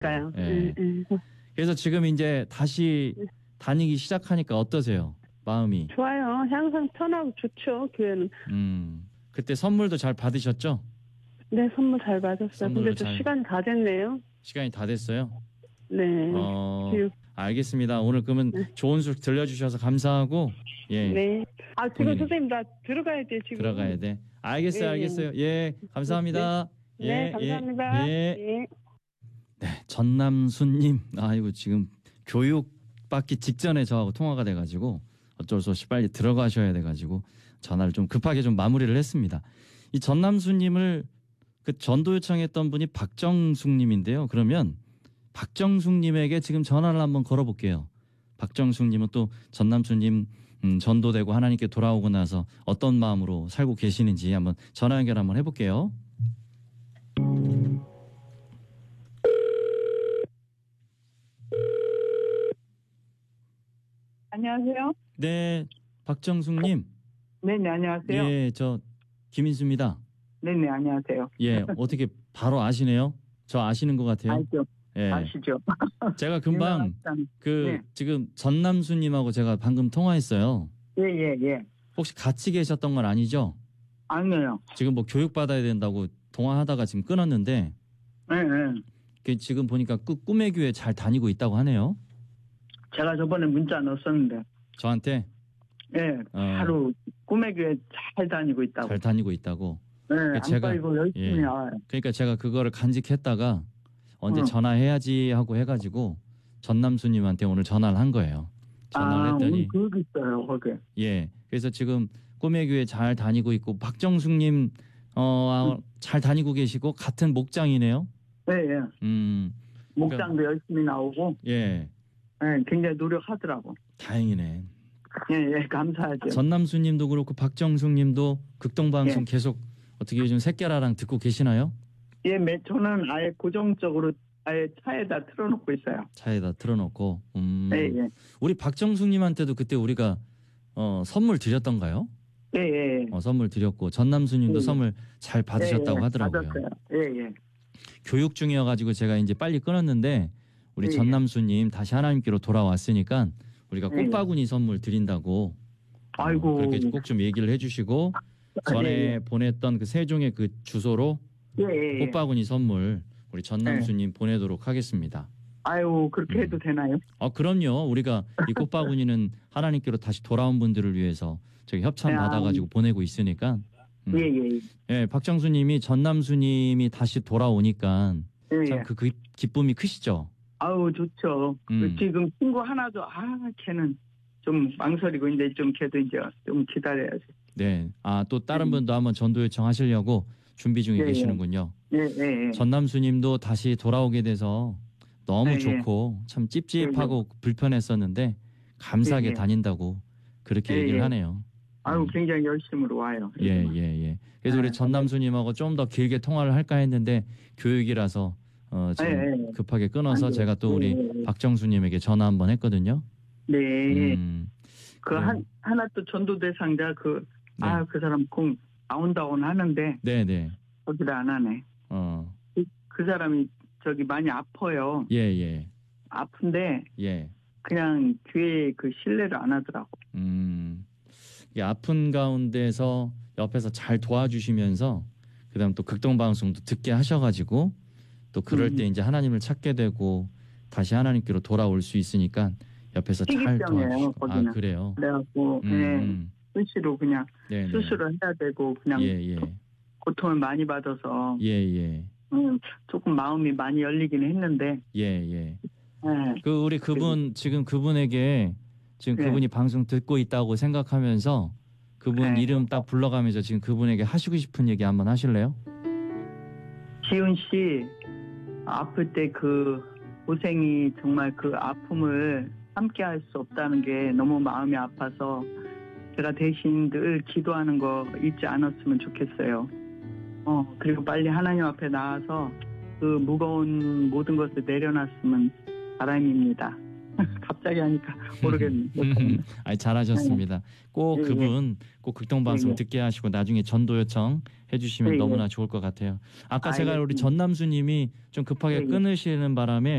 그러니까요. 예. 그래서 지금 이제 다시 다니기 시작하니까 어떠세요? 마음이? 좋아요. 항상 편하고 좋죠. 교회는. 그때 선물도 잘 받으셨죠? 네, 선물 잘 받았어요. 선물도 근데 저 잘- 시간이 다 됐네요. 시간이 다 됐어요? 네. 교육. 알겠습니다. 오늘 그러면 네. 좋은 술 들려주셔서 감사하고, 예. 네. 아, 지금 본인이. 선생님 나 들어가야 돼, 지금. 들어가야 돼. 알겠어요, 예, 예. 알겠어요. 예, 감사합니다. 네, 예, 감사합니다. 예. 예. 네, 전남순님. 아이고, 지금 교육 받기 직전에 저하고 통화가 돼가지고 어쩔 수 없이 빨리 들어가셔야 돼가지고 전화를 좀 급하게 좀 마무리를 했습니다. 이 전남순님을 그 전도 요청했던 분이 박정숙님인데요. 그러면 박정숙님에게 지금 전화를 한번 걸어볼게요. 박정숙님은 또 전남순님 전도되고 하나님께 돌아오고 나서 어떤 마음으로 살고 계시는지 한번 전화 연결 한번 해볼게요. 안녕하세요. 네, 박정숙님. 네네, 안녕하세요. 예, 저 김인수입니다. 네네, 안녕하세요. 예, 어떻게 바로 아시네요? 저 아시는 것 같아요. 알죠. 예, 아시죠? 제가 금방 그 네. 지금 전남수님하고 제가 방금 통화했어요. 예. 혹시 같이 계셨던 건 아니죠? 아니에요. 지금 뭐 교육 받아야 된다고 통화하다가 지금 끊었는데 네. 그 지금 보니까 꿈의 교회 잘 다니고 있다고 하네요. 제가 저번에 문자 넣었었는데, 저한테 예, 하루 꿈의 교회 잘 다니고 있다고. 잘 다니고 있다고. 네, 안 제가- 빠지고 열심히 예. 나와요. 그러니까 제가 그거를 간직했다가 언제 전화해야지 하고 해가지고 전남수님한테 오늘 전화를 한 거예요. 전화를 했더니 오늘 교육 있어요, 거기. 예. 그래서 지금 꿈의 교회 잘 다니고 있고 박정숙님 잘 다니고 계시고 같은 목장이네요. 예. 목장도 열심히 나오고, 예. 예, 굉장히 노력하더라고. 다행이네. 예, 감사하죠. 전남수님도 그렇고 박정숙님도 극동방송 예. 계속 어떻게 요즘 새끼라랑 듣고 계시나요? 예, 저는 아예 고정적으로 아예 차에다 틀어놓고 있어요. 차에다 틀어놓고. 예. 우리 박정숙님한테도 그때 우리가 선물 드렸던가요? 예. 선물 드렸고 전남수님도 예. 선물 잘 받으셨다고 예, 하더라고요. 받았어요. 예. 교육 중이어가지고 제가 이제 빨리 끊었는데 우리 예. 전남수님 다시 하나님께로 돌아왔으니까 우리가 예. 꽃바구니 선물 드린다고 아이고. 그렇게 꼭 좀 얘기를 해주시고 전에 예. 보냈던 그 세종의 그 주소로 예. 꽃바구니 선물 우리 전남수님 보내도록 하겠습니다. 아유, 그렇게 해도 되나요? 그럼요. 우리가 이 꽃바구니는 하나님께로 다시 돌아온 분들을 위해서 저기 협찬 네, 받아가지고 보내고 있으니까. 예. 예, 박정수님이 전남수님이 다시 돌아오니까 예. 참 그 기쁨이 크시죠. 아우, 좋죠. 지금 친구 하나도, 걔는 좀 망설이고, 이제 좀 걔도 이제 좀 기다려야지. 네. 또 다른 분도 한번 전도 요청하시려고 준비 중에 예. 계시는군요. 예. 전남수님도 다시 돌아오게 돼서 너무 예. 좋고 참 찝찝하고 불편했었는데 감사하게 예. 다닌다고 그렇게 예. 얘기를 하네요. 아유, 굉장히 열심으로 와요. 예. 그래서 우리 전남수님하고 좀 더 길게 통화를 할까 했는데 교육이라서 지금 급하게 끊어서 안 돼요. 제가 또 우리 예. 박정수님에게 전화 한번 했거든요. 네. 그래. 하나 또 전도 대상자 그 사람 공 나온다고는 하는데, 네네. 거기를 안 하네. 그 사람이 저기 많이 아파요. 예. 아픈데, 예. 그냥 교회에 그 신뢰를 안 하더라고. 이 아픈 가운데서 옆에서 잘 도와주시면서 그다음 또 극동방송도 듣게 하셔가지고 또 그럴 때 이제 하나님을 찾게 되고 다시 하나님께로 돌아올 수 있으니까 옆에서 잘 희귀병이에요, 도와주시고. 거기는. 그래요. 그래갖고 수시로 그냥 네네. 수술을 해야 되고 그냥 예. 고통을 많이 받아서 예. 조금 마음이 많이 열리긴 했는데 예. 예. 우리 그분 지금 그분에게 지금 네. 그분이 방송 듣고 있다고 생각하면서 그분 네. 이름 딱 불러가면서 지금 그분에게 하시고 싶은 얘기 한번 하실래요? 지훈 씨 아플 때 그 고생이 정말 그 아픔을 함께 할 수 없다는 게 너무 마음이 아파서 제가 대신 늘 기도하는 거 잊지 않았으면 좋겠어요. 그리고 빨리 하나님 앞에 나와서 그 무거운 모든 것을 내려놨으면 바람입니다. 갑자기 하니까 모르겠네. 아니, 잘하셨습니다. 꼭 예, 그분 꼭 극동방송 예, 예. 듣게 하시고 나중에 전도 요청 해주시면 예, 예. 너무나 좋을 것 같아요. 아까 제가 우리 알겠습니다. 전남수님이 좀 급하게 예, 예. 끊으시는 바람에